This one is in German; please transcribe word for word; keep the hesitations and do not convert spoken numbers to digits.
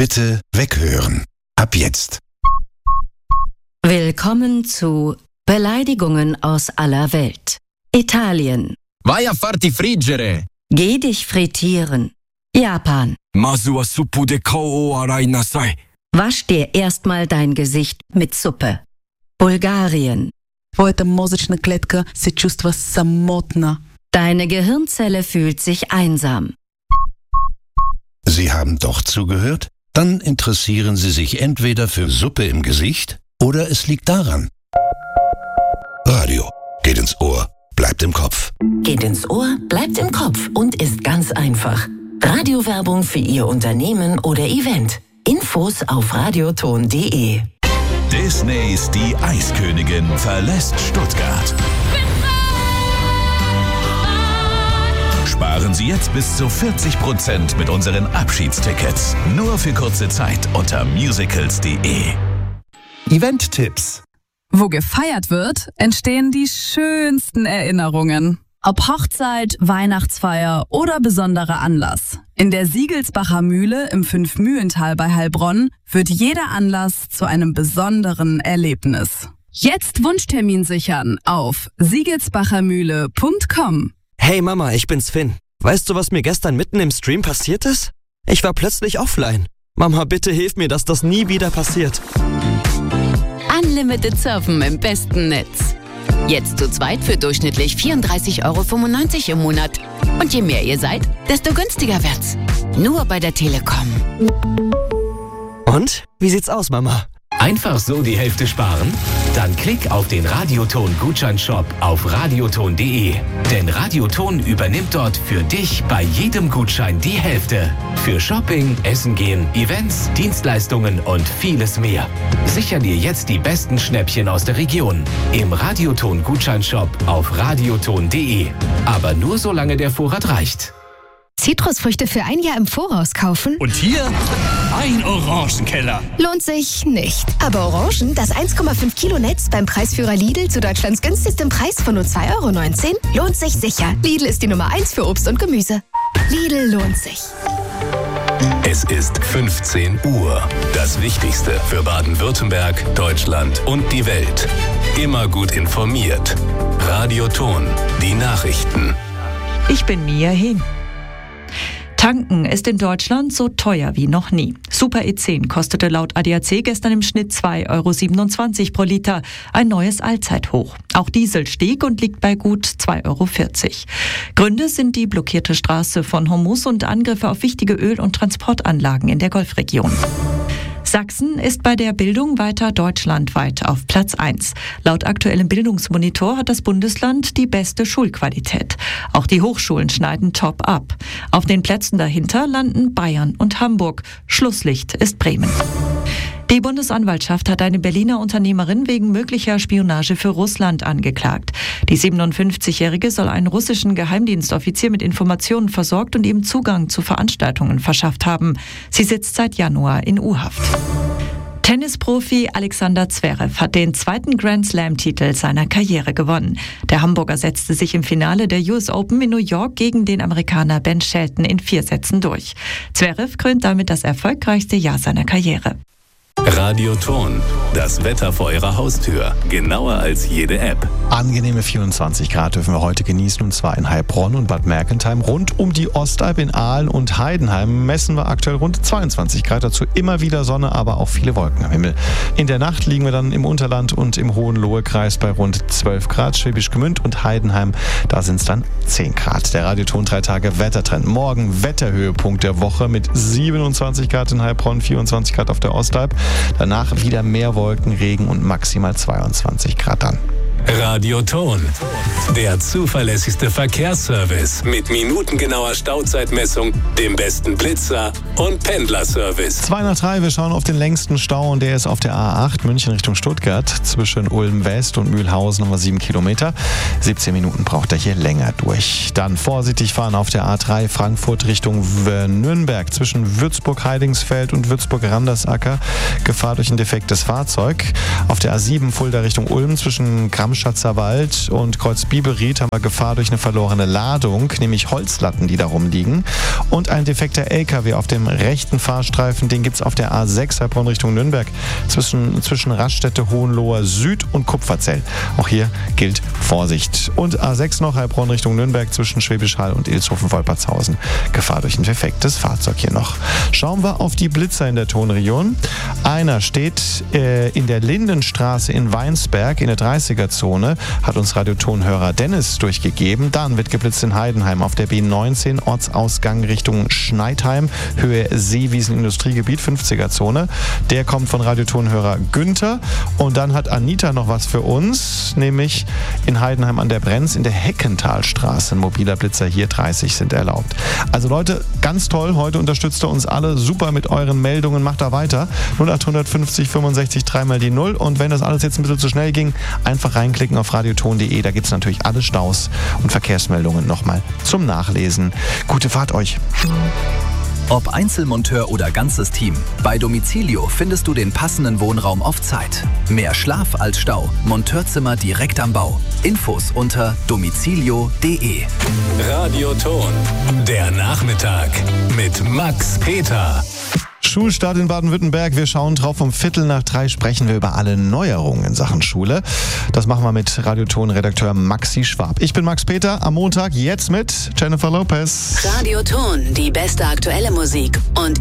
Bitte weghören. Ab jetzt. Willkommen zu Beleidigungen aus aller Welt. Italien. Vai a farti friggere. Geh dich frittieren. Japan. Masu wa suppu de kao o arai nasai. Wasch dir erstmal dein Gesicht mit Suppe. Bulgarien. Твоята мозъчна клетка се чувства самотна. Deine Gehirnzelle fühlt sich einsam. Sie haben doch zugehört? Dann interessieren Sie sich entweder für Suppe im Gesicht oder es liegt daran. Radio geht ins Ohr, bleibt im Kopf. Geht ins Ohr, bleibt im Kopf und ist ganz einfach. Radiowerbung für Ihr Unternehmen oder Event. Infos auf radioton punkt de. Disneys Die Eiskönigin verlässt Stuttgart. Sparen Sie jetzt bis zu vierzig Prozent mit unseren Abschiedstickets. Nur für kurze Zeit unter musicals punkt de. Event-Tipps. Wo gefeiert wird, entstehen die schönsten Erinnerungen. Ob Hochzeit, Weihnachtsfeier oder besonderer Anlass. In der Siegelsbacher Mühle im Fünfmühlental bei Heilbronn wird jeder Anlass zu einem besonderen Erlebnis. Jetzt Wunschtermin sichern auf siegelsbachermühle punkt com. Hey Mama, ich bin's Finn. Weißt du, was mir gestern mitten im Stream passiert ist? Ich war plötzlich offline. Mama, bitte hilf mir, dass das nie wieder passiert. Unlimited Surfen im besten Netz. Jetzt zu zweit für durchschnittlich vierunddreißig Euro fünfundneunzig im Monat. Und je mehr ihr seid, desto günstiger wird's. Nur bei der Telekom. Und? Wie sieht's aus, Mama? Einfach so die Hälfte sparen? Dann klick auf den Radioton-Gutscheinshop auf radioton punkt de. Denn Radioton übernimmt dort für dich bei jedem Gutschein die Hälfte. Für Shopping, Essen gehen, Events, Dienstleistungen und vieles mehr. Sicher dir jetzt die besten Schnäppchen aus der Region. Im Radioton-Gutscheinshop auf radioton punkt de. Aber nur solange der Vorrat reicht. Zitrusfrüchte für ein Jahr im Voraus kaufen? Und hier ein Orangenkeller. Lohnt sich nicht. Aber Orangen, das eins Komma fünf Kilo Netz beim Preisführer Lidl zu Deutschlands günstigstem Preis von nur zwei Euro neunzehn, lohnt sich sicher. Lidl ist die Nummer eins für Obst und Gemüse. Lidl lohnt sich. Es ist fünfzehn Uhr. Das Wichtigste für Baden-Württemberg, Deutschland und die Welt. Immer gut informiert. Radioton, die Nachrichten. Ich bin Mia Hehn. Tanken ist in Deutschland so teuer wie noch nie. Super E zehn kostete laut A D A C gestern im Schnitt zwei Euro siebenundzwanzig pro Liter, ein neues Allzeithoch. Auch Diesel stieg und liegt bei gut zwei Euro vierzig. Gründe sind die blockierte Straße von Hormuz und Angriffe auf wichtige Öl- und Transportanlagen in der Golfregion. Sachsen ist bei der Bildung weiter deutschlandweit auf Platz eins. Laut aktuellem Bildungsmonitor hat das Bundesland die beste Schulqualität. Auch die Hochschulen schneiden top ab. Auf den Plätzen dahinter landen Bayern und Hamburg. Schlusslicht ist Bremen. Die Bundesanwaltschaft hat eine Berliner Unternehmerin wegen möglicher Spionage für Russland angeklagt. Die siebenundfünfzigjährige soll einen russischen Geheimdienstoffizier mit Informationen versorgt und ihm Zugang zu Veranstaltungen verschafft haben. Sie sitzt seit Januar in U-Haft. Tennisprofi Alexander Zverev hat den zweiten Grand-Slam-Titel seiner Karriere gewonnen. Der Hamburger setzte sich im Finale der U S Open in New York gegen den Amerikaner Ben Shelton in vier Sätzen durch. Zverev krönt damit das erfolgreichste Jahr seiner Karriere. Radioton, das Wetter vor Ihrer Haustür, genauer als jede App. Angenehme vierundzwanzig Grad dürfen wir heute genießen, und zwar in Heilbronn und Bad Mergentheim. Rund um die Ostalb in Aalen und Heidenheim messen wir aktuell rund zweiundzwanzig Grad. Dazu immer wieder Sonne, aber auch viele Wolken am Himmel. In der Nacht liegen wir dann im Unterland und im Hohenlohe-Kreis bei rund zwölf Grad. Schwäbisch Gmünd und Heidenheim, da sind es dann zehn Grad. Der Radioton drei Tage Wettertrend. Morgen Wetterhöhepunkt der Woche mit siebenundzwanzig Grad in Heilbronn, vierundzwanzig Grad auf der Ostalb. Danach wieder mehr Wolken, Regen und maximal zweiundzwanzig Grad dann. Radioton, der zuverlässigste Verkehrsservice mit minutengenauer Stauzeitmessung, dem besten Blitzer und Pendlerservice. zwei nach drei, wir schauen auf den längsten Stau, und der ist auf der A acht München Richtung Stuttgart. Zwischen Ulm West und Mühlhausen haben wir sieben Kilometer. siebzehn Minuten braucht er hier länger durch. Dann vorsichtig fahren auf der A drei Frankfurt Richtung Nürnberg. Zwischen Würzburg-Heidingsfeld und Würzburg-Randersacker. Gefahr durch ein defektes Fahrzeug. Auf der A sieben Fulda Richtung Ulm zwischen Gramm Darmstadter Wald und Kreuz Biberried haben wir Gefahr durch eine verlorene Ladung, nämlich Holzlatten, die da rumliegen. Und ein defekter L K W auf dem rechten Fahrstreifen, den gibt es auf der A sechs Heilbronn Richtung Nürnberg zwischen, zwischen Raststätte Hohenloher Süd und Kupferzell. Auch hier gilt Vorsicht. Und A sechs noch Heilbronn Richtung Nürnberg zwischen Schwäbisch Hall und Ilshofen-Wolpertshausen. Gefahr durch ein defektes Fahrzeug hier noch. Schauen wir auf die Blitzer in der Tonregion. Einer steht äh, in der Lindenstraße in Weinsberg in der dreißiger-Zone, hat uns Radiotonhörer Dennis durchgegeben. Dann wird geblitzt in Heidenheim auf der B neunzehn, Ortsausgang Richtung Schneidheim, Höhe Seewiesen Industriegebiet, fünfziger-Zone. Der kommt von Radiotonhörer Günther. Und dann hat Anita noch was für uns, nämlich in Heidenheim an der Brenz in der Heckentalstraße. Ein mobiler Blitzer hier, dreißig sind erlaubt. Also Leute, ganz toll. Heute unterstützt ihr uns alle super mit euren Meldungen. Macht da weiter. null acht fünfzig fünfundsechzig dreimal die null. Und wenn das alles jetzt ein bisschen zu schnell ging, einfach reinklicken auf radioton punkt de. Da gibt es natürlich alle Staus und Verkehrsmeldungen nochmal zum Nachlesen. Gute Fahrt euch. Ob Einzelmonteur oder ganzes Team, bei Domicilio findest du den passenden Wohnraum auf Zeit. Mehr Schlaf als Stau. Monteurzimmer direkt am Bau. Infos unter domicilio punkt de. Radioton, der Nachmittag mit Max Peter. Schulstart in Baden-Württemberg. Wir schauen drauf. Um Viertel nach drei sprechen wir über alle Neuerungen in Sachen Schule. Das machen wir mit Radioton-Redakteur Maxi Schwab. Ich bin Max Peter. Am Montag jetzt mit Jennifer Lopez. Radioton, die beste aktuelle Musik und